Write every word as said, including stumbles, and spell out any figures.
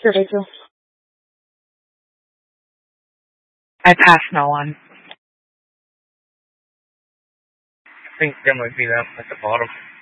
Rachel. I pass no one. I think that might be them at the bottom.